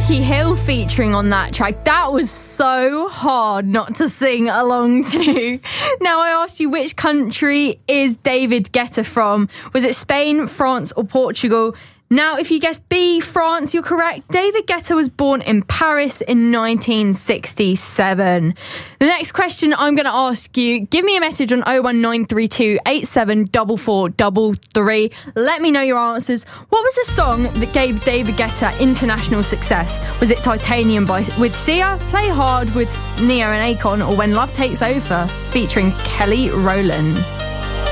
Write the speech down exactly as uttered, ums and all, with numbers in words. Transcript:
Becky Hill featuring on that track. That was so hard not to sing along to. Now, I asked you, which country is David Guetta from? Was it Spain, France or Portugal? Now, if you guess B, France, you're correct. David Guetta was born in Paris in nineteen sixty-seven. The next question I'm going to ask you, give me a message on oh one nine three two eight seven four four three three. Let me know your answers. What was the song that gave David Guetta international success? Was it Titanium by with Sia, Play Hard with Neo and Akon, or When Love Takes Over featuring Kelly Rowland?